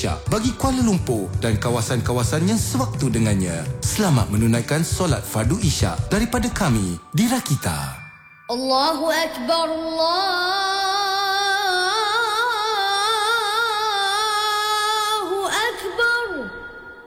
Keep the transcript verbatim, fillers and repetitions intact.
Isyak bagi Kuala Lumpur dan kawasan-kawasan yang sewaktu dengannya. Selamat menunaikan solat fardu Isyak daripada kami di Rakita. Allahu Akbar, Allah